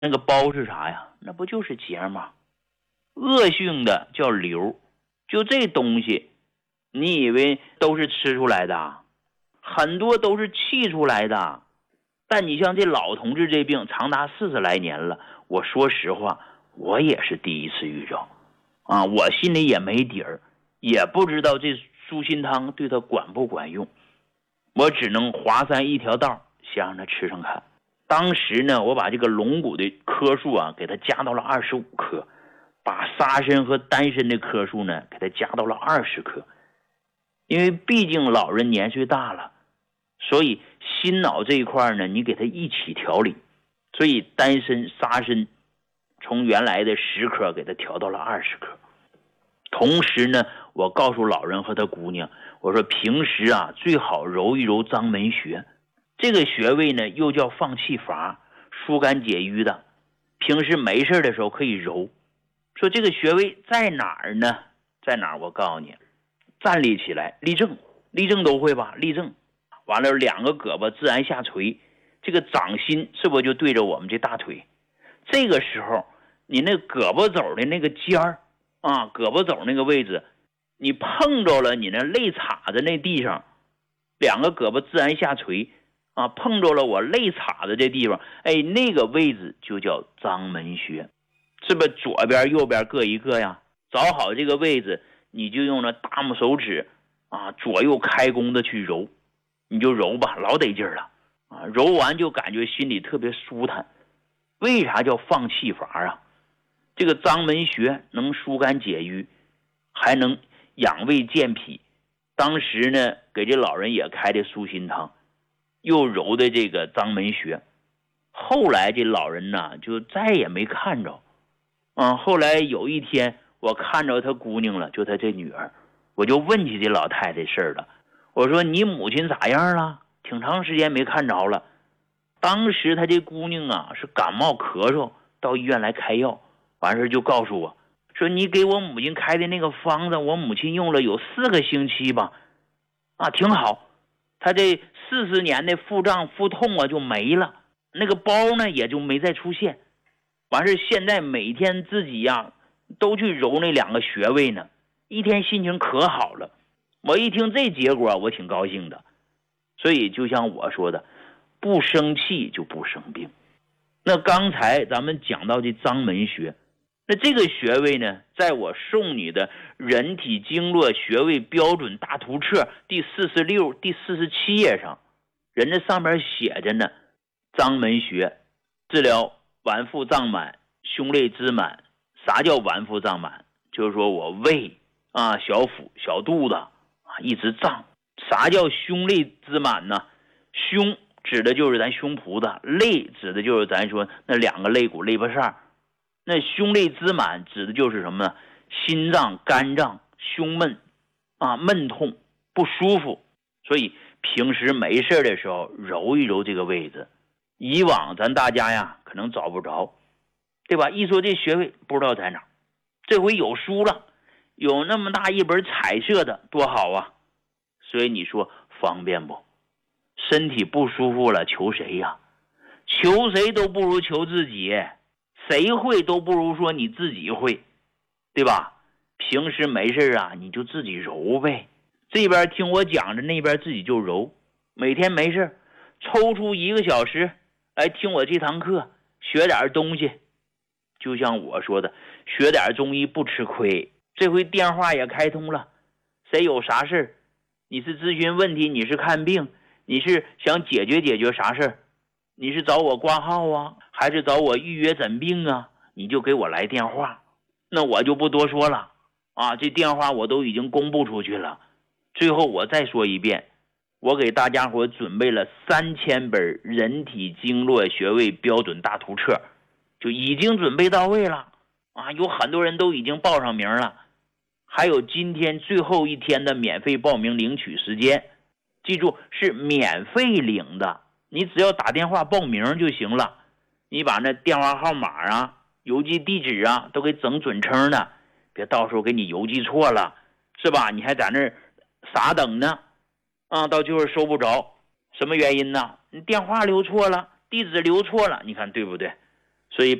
那个包是啥呀？那不就是节吗？恶性的叫瘤，就这东西，你以为都是吃出来的？很多都是气出来的。但你像这老同志这病长达40来年了，我说实话，我也是第一次遇着啊，我心里也没底儿，也不知道这舒心汤对他管不管用，我只能华山一条道，先让他吃上看。当时呢，我把这个龙骨的颗数啊给他加到了25克，把沙参和丹参的颗数呢给他加到了20克。因为毕竟老人年岁大了，所以心脑这一块呢，你给他一起调理，所以丹参、沙参从原来的10克给他调到了20克。同时呢，我告诉老人和他姑娘，我说平时啊最好揉一揉肛门穴，这个穴位呢又叫放气阀，疏肝解郁的，平时没事的时候可以揉。说这个穴位在哪儿呢？在哪儿？我告诉你，站立起来，立正，立正都会吧？立正，完了2个胳膊自然下垂，这个掌心是不是就对着我们这大腿？这个时候，你那胳膊肘的那个尖儿啊，胳膊肘那个位置，你碰着了你那肋叉子那地上，2个胳膊自然下垂啊，碰着了我肋叉子这地方，哎，那个位置就叫肛门穴，是不是左边右边各一个呀？找好这个位置，你就用那大拇手指啊，左右开弓的去揉，你就揉吧，老得劲儿了啊！揉完就感觉心里特别舒坦。为啥叫放气阀啊？这个肛门穴能疏肝解郁，还能养胃健脾。当时呢，给这老人也开的舒心汤，又揉的这个肛门穴。后来这老人呢，就再也没看着。后来有一天，我看着他姑娘了，就他这女儿，我就问起这老太太事儿了。我说你母亲咋样了？挺长时间没看着了。当时他这姑娘啊是感冒咳嗽，到医院来开药，完事就告诉我说你给我母亲开的那个方子，我母亲用了有4个星期吧，啊，挺好。他这40年的腹胀腹痛啊就没了，那个包呢也就没再出现。完事现在每天自己呀都去揉那2个穴位呢，一天心情可好了。我一听这结果，我挺高兴的。所以就像我说的，不生气就不生病。那刚才咱们讲到的肛门穴，那这个穴位呢，在我送你的人体经络穴位标准大图册第46、第47页上，人家上面写着呢，肛门穴治疗脘腹胀满、胸肋支满。啥叫脘腹胀满？就是说我胃啊、小腹、小肚子啊一直胀。啥叫胸肋支满呢？胸指的就是咱胸脯子，肋指的就是咱说那2个肋骨肋巴扇。那胸肋支满指的就是什么呢？心脏、肝脏、胸闷啊，闷痛不舒服。所以平时没事的时候揉一揉这个位置。以往咱大家呀可能找不着，对吧？一说这穴位不知道在哪，这回有书了，有那么大一本彩色的，多好啊！所以你说方便不？身体不舒服了求谁呀？求谁都不如求自己，谁会都不如说你自己会，对吧？平时没事啊你就自己揉呗，这边听我讲着，那边自己就揉。每天没事抽出1个小时来听我这堂课，学点东西。就像我说的，学点中医不吃亏。这回电话也开通了，谁有啥事，你是咨询问题，你是看病，你是想解决啥事，你是找我挂号啊，还是找我预约诊病啊，你就给我来电话。那我就不多说了啊，这电话我都已经公布出去了。最后我再说一遍，我给大家伙准备了3000本人体经络穴位标准大图册，就已经准备到位了啊！有很多人都已经报上名了，还有今天最后一天的免费报名领取时间，记住是免费领的，你只要打电话报名就行了。你把那电话号码啊、邮寄地址啊都给整准称的，别到时候给你邮寄错了，是吧？你还在那儿傻等呢，到最后收不着，什么原因呢？你电话留错了，地址留错了，你看对不对？ 所以